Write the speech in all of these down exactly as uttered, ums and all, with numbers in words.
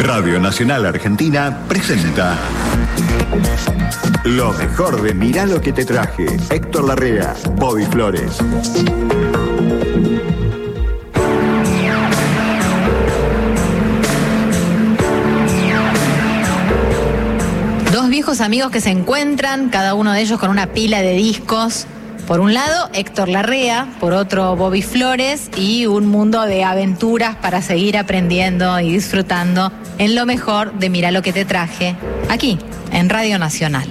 Radio Nacional Argentina presenta lo mejor de Mirá lo que te traje. Héctor Larrea, Bobby Flores. Dos viejos amigos que se encuentran, cada uno de ellos con una pila de discos. Por un lado, Héctor Larrea, por otro, Bobby Flores, y un mundo de aventuras para seguir aprendiendo y disfrutando en lo mejor de Mirá lo que te traje, aquí, en Radio Nacional.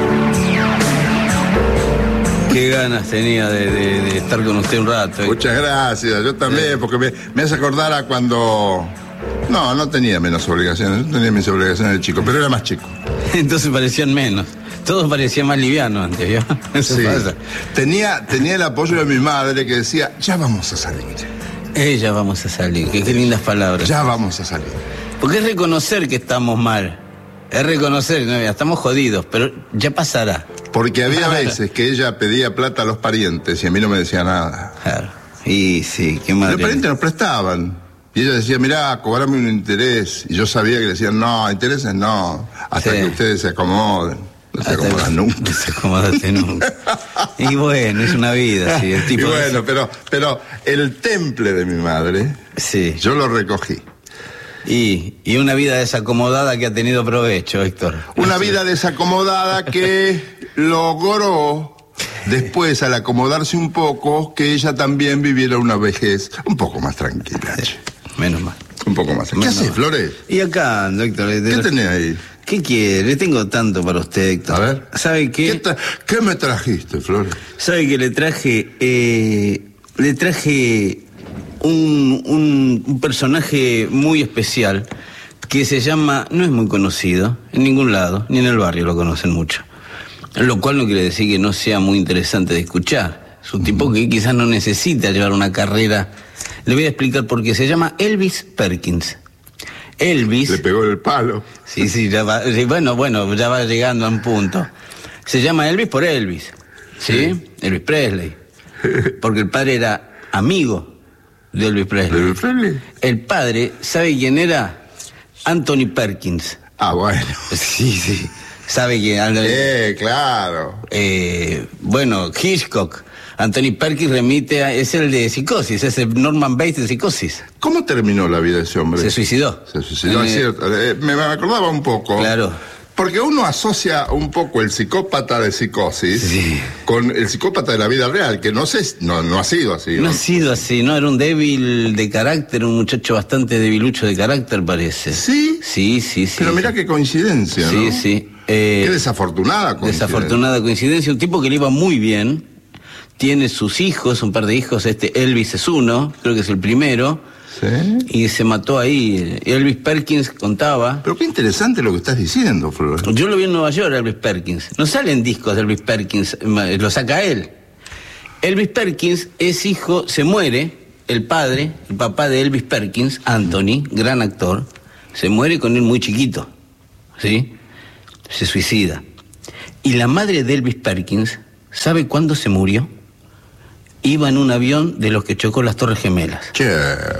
Qué ganas tenía de, de, de estar con usted un rato. ¿eh? Muchas gracias, yo también, porque me, me hace acordar a cuando... No, no tenía menos obligaciones, no tenía mis obligaciones de chico, pero era más chico. Entonces parecían menos. Todo parecía más liviano antes, ¿vio? Eso sí. pasa. Tenía, tenía el apoyo de mi madre que decía, ya vamos a salir. Ella vamos a salir, qué, qué lindas palabras. Ya vamos a salir. Porque es reconocer que estamos mal. Es reconocer, no, estamos jodidos, pero ya pasará. Porque había veces que ella pedía plata a los parientes y a mí no me decía nada. Claro. Y sí, qué madre. Los parientes nos prestaban. Y ella decía, mirá, cobrame un interés. Y yo sabía que le decían, no, intereses no, hasta sí. que ustedes se acomoden. No se acomoda nunca. No se acomodaste nunca. Y bueno, es una vida, sí. El tipo y bueno, de... pero, pero el temple de mi madre, sí. yo lo recogí. Y, y una vida desacomodada que ha tenido provecho, Héctor. Una vida desacomodada que logró, después al acomodarse un poco, que ella también viviera una vejez un poco más tranquila. Sí. Menos mal. Un poco más. ¿Qué haces, Flores? Y acá, Héctor. ¿Qué los... tenés ahí? ¿Qué quiere? Tengo tanto para usted, Héctor. A ver. ¿Sabe qué? ¿Qué, tra... ¿Qué me trajiste, Flores? ¿Sabe que le traje... Eh, le traje un, un, un personaje muy especial que se llama... No es muy conocido en ningún lado, ni en el barrio lo conocen mucho. Lo cual no quiere decir que no sea muy interesante de escuchar. Es un tipo que quizás no necesita llevar una carrera... Le voy a explicar por qué. Se llama Elvis Perkins. Elvis... Le pegó el palo. Sí, sí, ya va, sí, bueno, bueno, ya va llegando a un punto. Se llama Elvis por Elvis, ¿sí? sí. Elvis Presley. Porque el padre era amigo de Elvis Presley. ¿De Elvis Presley? El padre, ¿sabe quién era? Anthony Perkins. Ah, bueno. Sí, sí. ¿Sabe quién? Eh, claro. Eh, bueno, Hitchcock. Anthony Perkins remite a... Es el de Psicosis, es el Norman Bates de Psicosis. ¿Cómo terminó la vida de ese hombre? Se suicidó. Se suicidó, eh, es cierto. Eh, me, me acordaba un poco. Claro. Porque uno asocia un poco el psicópata de Psicosis sí. con el psicópata de la vida real, que no sé, no, no ha sido así. No, ¿no? ha sido así, ¿no? Era un débil de carácter, un muchacho bastante debilucho de carácter, parece. ¿Sí? Sí, sí, sí. Pero mirá qué coincidencia, sí, ¿no? Sí, sí. Eh, qué desafortunada coincidencia. Desafortunada coincidencia. Un tipo que le iba muy bien. Tiene sus hijos, un par de hijos. Este Elvis es uno, creo que es el primero. ¿Sí? Y se mató ahí. Elvis Perkins contaba... Pero qué interesante lo que estás diciendo, Flor. Yo lo vi en Nueva York, Elvis Perkins. No salen discos de Elvis Perkins, lo saca él. Elvis Perkins es hijo, se muere, el padre, el papá de Elvis Perkins, Anthony, gran actor, se muere con él muy chiquito, ¿sí? Se suicida. Y la madre de Elvis Perkins, ¿sabe cuándo se murió? Iba en un avión de los que chocó las Torres Gemelas. Che,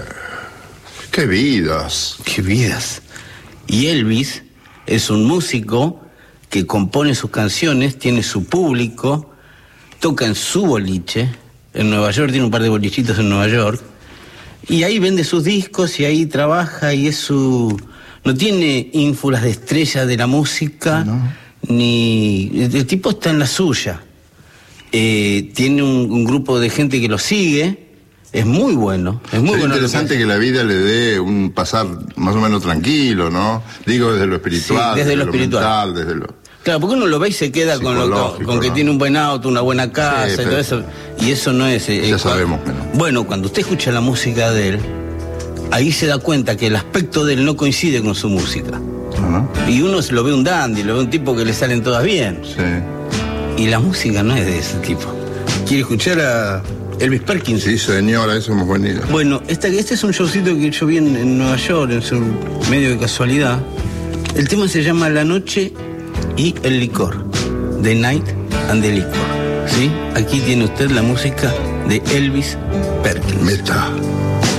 qué vidas. Qué vidas. Y Elvis es un músico que compone sus canciones, tiene su público, toca en su boliche, en Nueva York, tiene un par de bolichitos en Nueva York, y ahí vende sus discos y ahí trabaja y es su... No tiene ínfulas de estrella de la música, no. Ni... El tipo está en la suya. Eh, tiene un, un grupo de gente que lo sigue, es muy bueno, es muy Sería bueno. interesante que, que la vida le dé un pasar más o menos tranquilo, ¿no? Digo, desde lo espiritual, sí, desde, desde lo, lo espiritual. mental, desde lo... Claro, porque uno lo ve y se queda con, lo, con que ¿no? tiene un buen auto, una buena casa, sí, y todo eso, y eso no es... Eh, ya eh, sabemos que no. Bueno, cuando usted escucha la música de él, ahí se da cuenta que el aspecto de él no coincide con su música. Uh-huh. Y uno lo ve un dandy, lo ve un tipo que le salen todas bien. Sí. Y la música no es de ese tipo. ¿Quiere escuchar a Elvis Perkins? Sí, señora, eso hemos venido. Bueno, este, este es un showcito que yo vi en, en Nueva York, en su medio de casualidad. El tema se llama La Noche y el Licor. The Night and the Liquor. ¿Sí? Aquí tiene usted la música de Elvis Perkins. Meta.